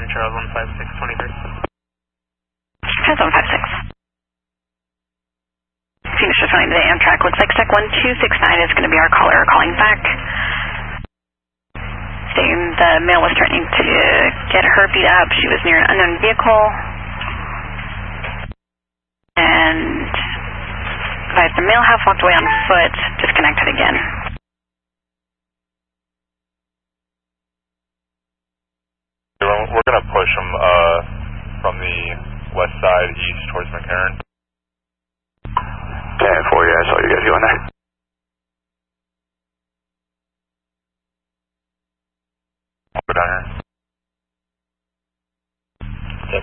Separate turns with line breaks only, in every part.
Charles 15623.
Charles 156. Phoenix responding to the Amtrak. Looks like Sec 1269 is going to be our caller calling back. Stating the male was threatening to get her beat up. She was near an unknown vehicle. And the male half walked away on foot, disconnected again.
We're going to push him from the west side east towards McCarran.
10-4, yeah, I saw you guys going there.
Go down here. Yep.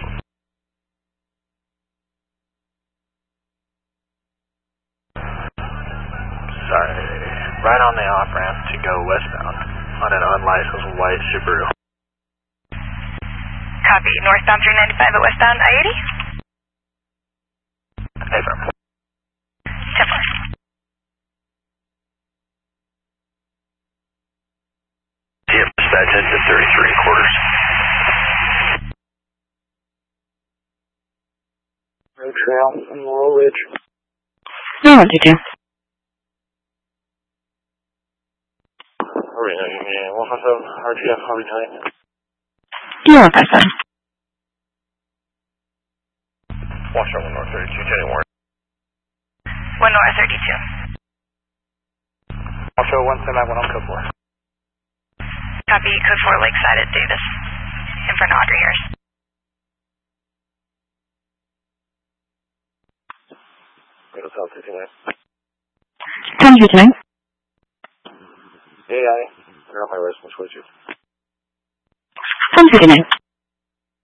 Sorry. Right on the off-ramp to go westbound on an unlicensed white Subaru.
Copy. Northbound 395 at westbound I-80?
Affirm.
10-4.
Yep, dispatch into 33 quarters.
Road trail from Laurel Ridge.
No, what did you do?
Hurry, give me 157 RGF, how are we doing?
Yeah, 157.
Watch out 1 North 32, Jenny Warren.
1 North 32.
Watch out 179, 1 on code 4.
Copy. Code 4 Lakeside at Davis. In front of Audrey Harris.
Go to South 69.
10-2 tonight.
AI, turn off my response, would you?
10-2 tonight.